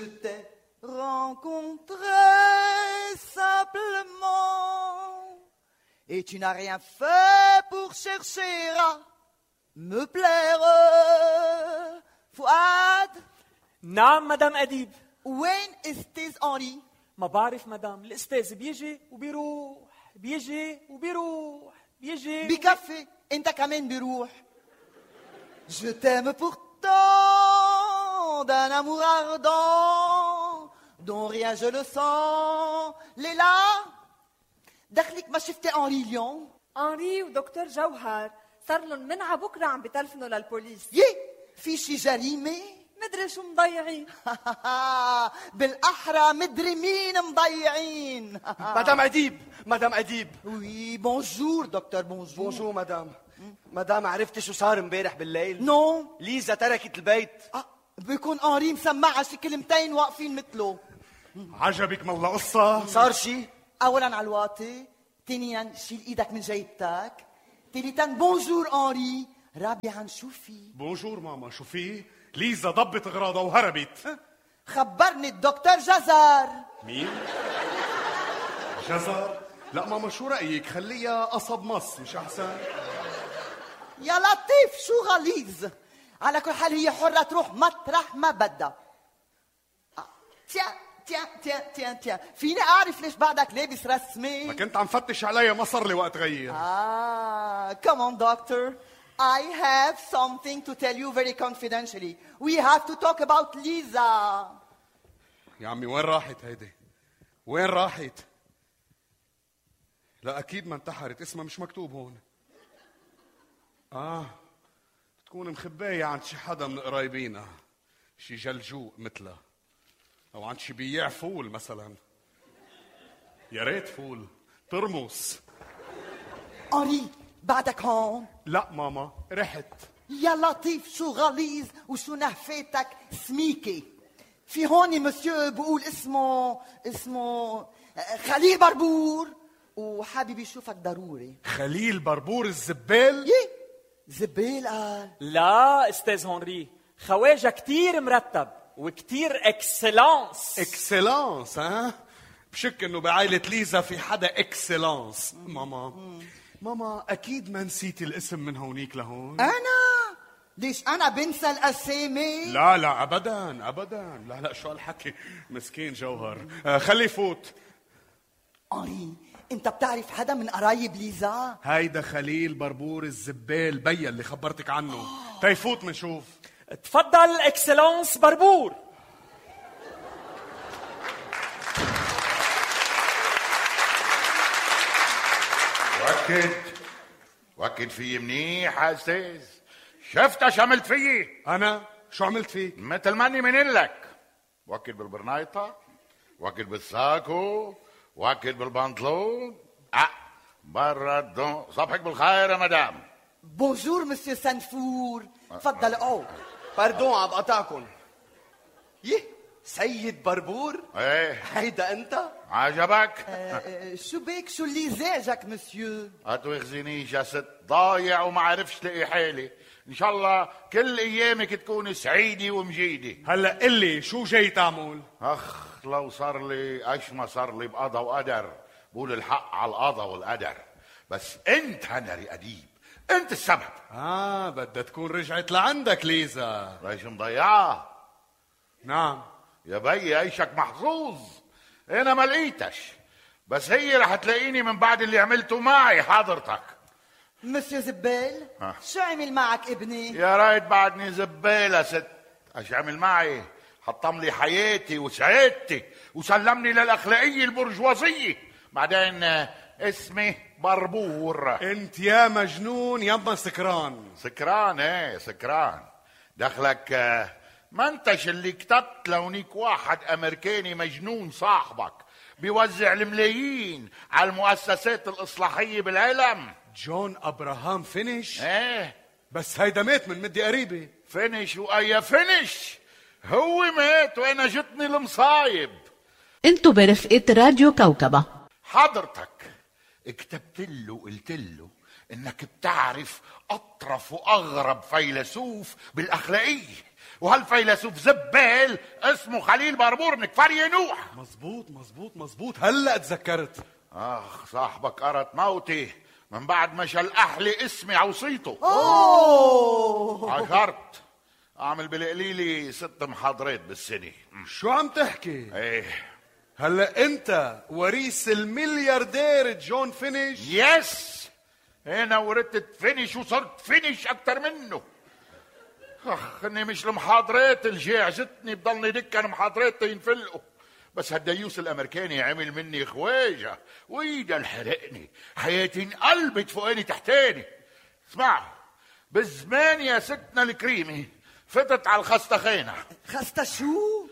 Je t'ai rencontré simplement et tu n'as rien fait pour chercher à me plaire. فؤاد. نعم مدام أديب. وين استاذ أنري؟ ما بعرف مدام، الأستاذ بيجي وبيروح، بيجي وبيروح، بيجي بكفي، انت كمان بيروح. Je t'aime pourtant d'un amour ardent dont rien je le sens. ليلى دخلك ما شفتي أنري اليوم؟ أنري ودكتور جوهر صار لهم منعة بكرة عم بتلفنوا للبوليس. في شي جريمة؟ مدري شو مضيعين. بالأحرى مدري مين مضيعين. مدام أديب، مدام أديب. وي بونجور دكتور. بونجور مدام. مدام عرفتي شو صار امبارح بالليل؟ نو. ليزا تركت البيت. بيكون أنري مسمعها شي كلمتين واقفين مثله. عجبك والله قصة؟ صار شي؟ أولا على الواطي، ثانيا شيل إيدك من جيبتك، ثالثا بونجور أنري، رابعا شو في؟ بونجور ماما. شو في؟ ليزا ضبت اغراضها وهربت. خبرني الدكتور جزر. مين؟ جزر؟ لا ماما شو رأيك خليها قصب مص مش أحسن؟ يا لطيف شو غليظ. على كل حال هي حرة تروح مطرح ما بدها. تيان فيني أعرف ليش بعدك لابس رسمي؟ ما كنت عم فتش عليها، ما صار لي وقت غير. Come on doctor, I have something to tell you very confidentially. We have to talk about Lisa. يا عمي وين راحت هيدي؟ وين راحت؟ لا أكيد ما انتحرت، اسمها مش مكتوب هون. تكون مخباية عند شي حدا من قرايبينا، شي جلجوق مثلها، أو عند شي بياع فول مثلا. يا ريت فول ترمس. أنري بعدك هون؟ لا ماما رحت. يا لطيف شو غليظ وشو نهفاتك سميكي. في هون مسيو بقول اسمه خليل بربور وحابب يشوفك ضروري. خليل بربور الزبال؟ زبال قال؟ لا استاذ هنري، خواجه كتير مرتب وكتير اكسلانس. اكسلانس بشك انه بعائلة ليزا في حدا اكسلانس. ماما اكيد ما نسيتي الاسم من هونيك لهون. انا ليش انا بنسى الاسامي؟ لا ابدا. لا شو هالحكي. مسكين جوهر. خليه يفوت. أنري انت بتعرف حدا من قرايب ليزا؟ هيدا خليل بربور الزبال بيا اللي خبرتك عنه. تيفوت منشوف. تفضل اكسلانس بربور. وكد فيي منيح يا استاذ. شفت ايش عملت فيي؟ انا شو عملت فيك؟ مثل ماني من لك. وكد بالبرنايطة، وكد بالساكو، وكد بالبنطلون. برا الدون. صبحك بالخير يا مدام. بونجور مسيو سنفور. تفضل اقعد. باردون عم بقطعكم. سيد بربور؟ ايه هيدا انت؟ عجبك؟ شو بيك شو اللي زعجك مسيو؟ اتوخزنيش يا ست، ضايع وما عرفش لاقي حالي. ان شاء الله كل ايامك تكون سعيده ومجيده. هلا قلي شو جاي تعمل؟ لو صار لي ايش ما صار لي بقضاء وقدر، بقول الحق على القضاء والقدر. بس انت هنري اديب، انت السبب. بدها تكون رجعت لعندك ليزا. ليش مضيعة؟ نعم يا بي عيشك محظوظ. انا ما لقيتش، بس هي رح تلاقيني من بعد اللي عملته معي حضرتك. مسيو زبال شو عمل معك ابني؟ يا ريت بعدني زبالة ست. ايش عمل معي؟ حطم لي حياتي وسعادتي وسلمني للاخلاقيه البرجوازيه. بعدين اسمي بربور. انت يا مجنون يما سكران. سكران؟ ايه سكران. دخلك ما انتش اللي كتبت لونيك واحد امريكاني مجنون صاحبك بيوزع الملايين على المؤسسات الاصلاحيه بالعالم. جون ابراهام فينيش؟ ايه بس هيدا مات من مدة قريبة. فينيش واي فينيش؟ هو مات وانا جتني المصايب. انتو برفقة راديو كوكبة. حضرتك كتبت له وقلت له انك بتعرف اطرف واغرب فيلسوف بالاخلاقيه، وهالفيلسوف زبال اسمه خليل بربور من كفر ينوح. مزبوط هلا تذكرت. صاحبك قرت موتي من بعد ما شل احلي اسمي عوصيته. عشرت اعمل بالقليلي 6 محاضرات بالسنه. شو عم تحكي؟ ايه هلا انت وريث الملياردير جون فينيش؟ يس، انا ورثت فينيش وصرت فينيش اكتر منه. اني مش المحاضرات اللي جاعزتني بضلني دكن محاضرات ينفلقوا، بس هالديوس الامريكاني عمل مني خواجه وايده الحرقني، حياتي انقلبت فوقاني تحتاني. اسمعوا، بالزمان يا ستنا الكريمي فتت على الخستخانه. خسته شو؟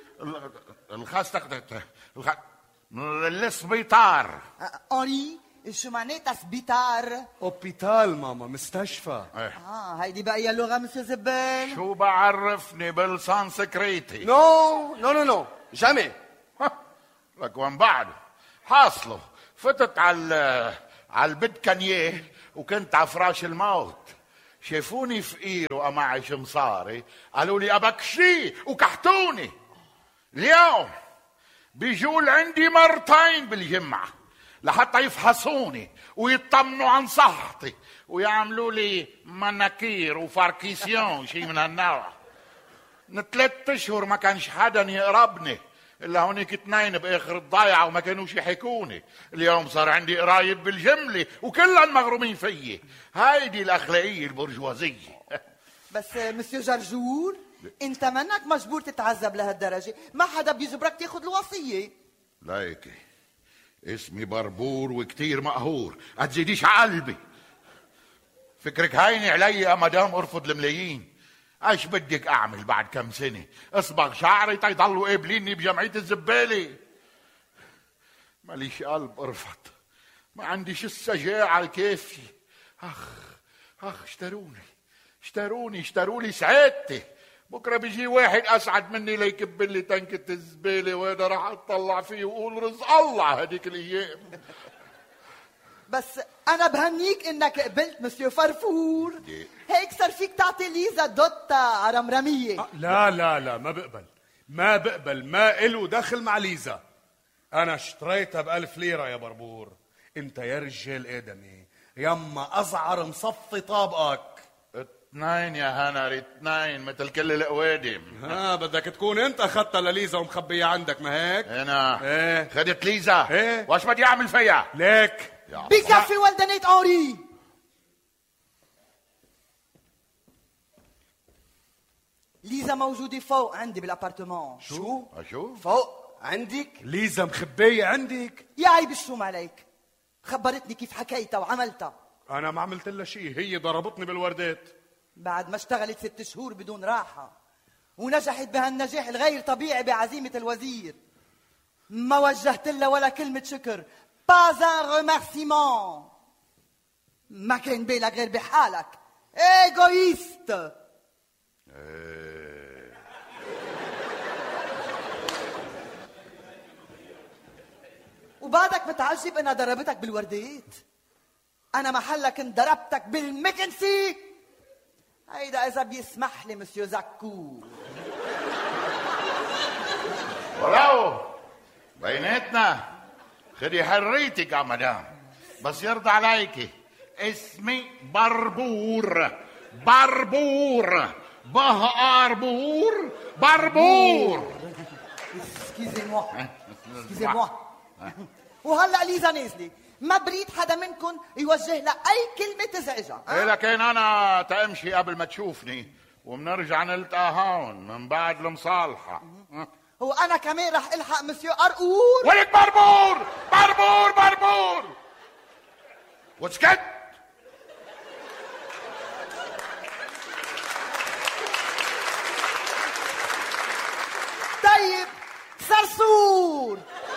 السبيطار. اوني شو معناتها سبيطار؟ اوبيتال ماما، مستشفى. هيدي بقى اللغه مسيو زبال. شو بعرفني بالسانسكريتي؟ نو جامي. لك وين بعده حاصله فتت على البيت كانيه وكنت على فراش الموت. شافوني فقير وأمعش مصاري، قالوا لي أبك شي وكحتوني. اليوم بيجوا لعندي مرتين بالجمعة لحتى يفحصوني ويطمنوا عن صحتي ويعملوا لي مناكير وفاركيسيون شي من هالنوع. من 3 أشهر ما كانش حدا يقربني الا هونيك 2 باخر الضايعه وما كانوش يحكوني. اليوم صار عندي قرايب بالجمله وكلهم مغرومين فيي. هيدي الاخلاقيه البرجوازيه. بس مسيو جرجور، انت منك مجبور تتعذب لهالدرجه، ما حدا بيجبرك تاخذ الوصيه. لايكي اسمي بربور وكتير مقهور، اتزيديش عقلبي. فكرك هيني علي يا مدام ارفض الملايين؟ ايش بدك اعمل بعد كم سنه؟ اصبغ شعري تيضلوا قابليني بجمعيه الزباله؟ ماليش قلب ارفض، ما عنديش الشجاعه الكافيه. اخ اشتروا لي سعادتي. بكره بيجي واحد اسعد مني ليكب لي تنكه الزباله وانا راح اطلع فيه واقول رزق الله هديك الايام. بس انا بهنيك انك قبلت مسيو فرفور. هيك صار فيك تعطي ليزا دوتا عرمرميه. لا ما بقبل، ما إله دخل مع ليزا. انا اشتريتها ب1000 ليرة يا بربور. انت يا رجال ادمي يما ازعر مصفي طابقك. 2 يا هنري 2 مثل كل القوادم. بدك تكون انت اخذتها لليزا ومخبيها عندك، ما هيك؟ انا ايه خدت ليزا. ايه واش بدي اعمل فيها؟ ليك بكفي ولدنيت اوري. ليزا موجودة فوق عندي بالابارتمان. شو؟ فوق عندك؟ ليزا مخبية عندك؟ يا عيب الشوم عليك، خبرتني كيف حكيتها وعملتها. انا ما عملت لها شيء، هي ضربتني بالوردات بعد ما اشتغلت 6 شهور بدون راحة ونجحت بهالنجاح الغير طبيعي بعزيمة الوزير. ما وجهت لها ولا كلمة شكر، pas un remerciement. ما كان بالك غير بحالك، ايغويست. وبعدك متعجب انها ضربتك بالوردات؟ انا محلك كنت ضربتك بالمكنسي. هيدا اذا بيسمح لي مسيو زكو. ولو بيناتنا خدي حريتك يا مدام، بس يرضى عليكي اسمي بربور. اسكيزي موا. وهلا ليزا نازله، ما بريد حدا منكم يوجه لها اي كلمه تزعجها. لكن انا تمشي قبل ما تشوفني وبنرجع نلتقى هون من بعد المصالحه. وانا كمان رح الحق مسيو قرقور. ولك بربور وسكت.